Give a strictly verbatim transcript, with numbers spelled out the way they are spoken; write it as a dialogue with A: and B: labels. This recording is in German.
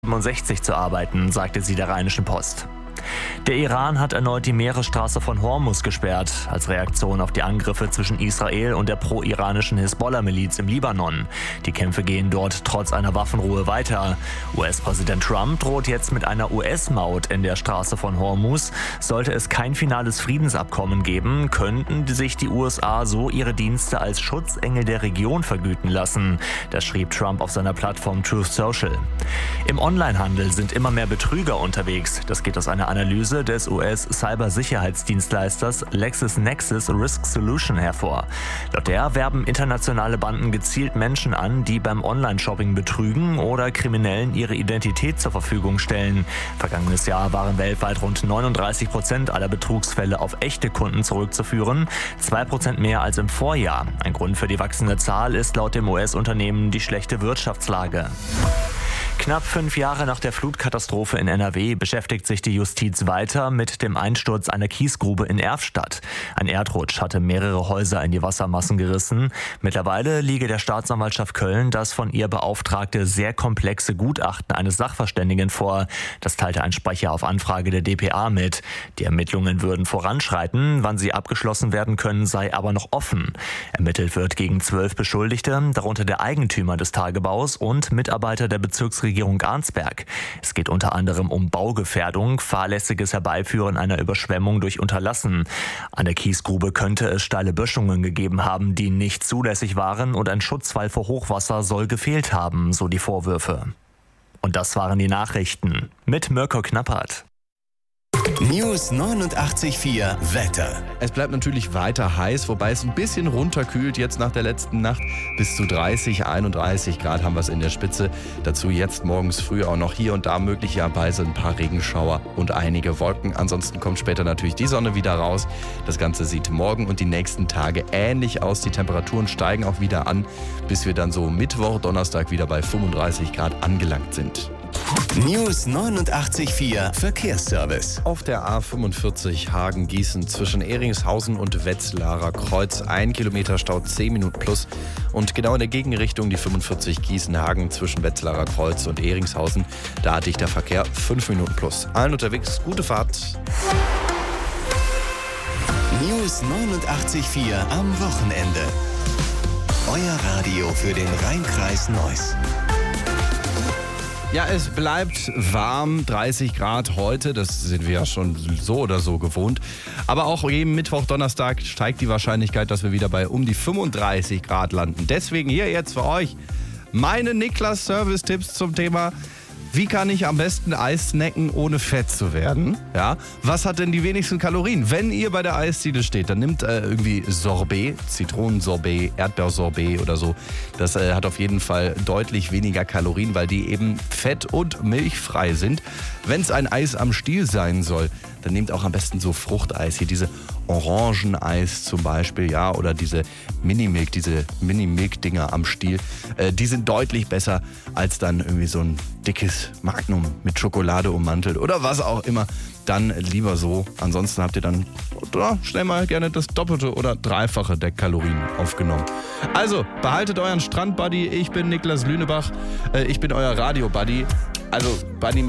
A: siebenundsechzig zu arbeiten, sagte sie der Rheinischen Post. Der Iran hat erneut die Meeresstraße von Hormuz gesperrt, als Reaktion auf die Angriffe zwischen Israel und der pro-iranischen Hisbollah-Miliz im Libanon. Die Kämpfe gehen dort trotz einer Waffenruhe weiter. U S-Präsident Trump droht jetzt mit einer U S-Maut in der Straße von Hormuz. Sollte es kein finales Friedensabkommen geben, könnten sich die U S A so ihre Dienste als Schutzengel der Region vergüten lassen. Das schrieb Trump auf seiner Plattform Truth Social. Im Onlinehandel sind immer mehr Betrüger unterwegs. Das geht aus einer Analyse des U S-Cybersicherheitsdienstleisters LexisNexis Risk Solution hervor. Laut der werben internationale Banden gezielt Menschen an, die beim Online-Shopping betrügen oder Kriminellen ihre Identität zur Verfügung stellen. Vergangenes Jahr waren weltweit rund neununddreißig Prozent aller Betrugsfälle auf echte Kunden zurückzuführen, zwei Prozent mehr als im Vorjahr. Ein Grund für die wachsende Zahl ist laut dem U S-Unternehmen die schlechte Wirtschaftslage. Knapp fünf Jahre nach der Flutkatastrophe in N R W beschäftigt sich die Justiz weiter mit dem Einsturz einer Kiesgrube in Erfstadt. Ein Erdrutsch hatte mehrere Häuser in die Wassermassen gerissen. Mittlerweile liege der Staatsanwaltschaft Köln das von ihr beauftragte sehr komplexe Gutachten eines Sachverständigen vor. Das teilte ein Sprecher auf Anfrage der D P A mit. Die Ermittlungen würden voranschreiten, wann sie abgeschlossen werden können, sei aber noch offen. Ermittelt wird gegen zwölf Beschuldigte, darunter der Eigentümer des Tagebaus und Mitarbeiter der Bezirksregierung Regierung Arnsberg. Es geht unter anderem um Baugefährdung, fahrlässiges Herbeiführen einer Überschwemmung durch Unterlassen. An der Kiesgrube könnte es steile Böschungen gegeben haben, die nicht zulässig waren, und ein Schutzwall vor Hochwasser soll gefehlt haben, so die Vorwürfe. Und das waren die Nachrichten mit Mirko Knappert.
B: News neunundachtzig Komma vier Wetter.
C: Es bleibt natürlich weiter heiß, wobei es ein bisschen runterkühlt jetzt nach der letzten Nacht. Bis zu dreißig, einunddreißig Grad haben wir es in der Spitze. Dazu jetzt morgens früh auch noch hier und da möglicherweise ein paar Regenschauer und einige Wolken. Ansonsten kommt später natürlich die Sonne wieder raus. Das Ganze sieht morgen und die nächsten Tage ähnlich aus. Die Temperaturen steigen auch wieder an, bis wir dann so Mittwoch, Donnerstag wieder bei fünfunddreißig Grad angelangt sind.
B: News neunundachtzig Komma vier Verkehrsservice.
C: Auf der A fünfundvierzig Hagen-Gießen zwischen Ehringshausen und Wetzlarer Kreuz ein Kilometer Stau, zehn Minuten plus. Und genau in der Gegenrichtung die fünfundvierzig Gießen-Hagen zwischen Wetzlarer Kreuz und Ehringshausen. Da hatte ich der Verkehr fünf Minuten plus. Allen unterwegs, gute Fahrt.
B: News neunundachtzig Komma vier am Wochenende. Euer Radio für den Rheinkreis Neuss.
C: Ja, es bleibt warm, dreißig Grad heute, das sind wir ja schon so oder so gewohnt. Aber auch jeden Mittwoch, Donnerstag steigt die Wahrscheinlichkeit, dass wir wieder bei um die fünfunddreißig Grad landen. Deswegen hier jetzt für euch meine Niklas-Service-Tipps zum Thema: Wie kann ich am besten Eis snacken, ohne fett zu werden? Ja, was hat denn die wenigsten Kalorien? Wenn ihr bei der Eisdiele steht, dann nimmt äh, irgendwie Sorbet, Zitronensorbet, Erdbeersorbet oder so. Das äh, hat auf jeden Fall deutlich weniger Kalorien, weil die eben fett- und milchfrei sind. Wenn es ein Eis am Stiel sein soll, dann nehmt auch am besten so Fruchteis, hier diese Orangeneis zum Beispiel, ja, oder diese Mini-Milk, diese Mini-Milk-Dinger am Stiel. Äh, die sind deutlich besser als dann irgendwie so ein dickes Magnum mit Schokolade ummantelt oder was auch immer. Dann lieber so. Ansonsten habt ihr dann ja, schnell mal gerne das Doppelte oder Dreifache der Kalorien aufgenommen. Also, behaltet euren Strand-Buddy. Ich bin Niklas Lünebach. Äh, ich bin euer Radio-Buddy. Also, Buddy mit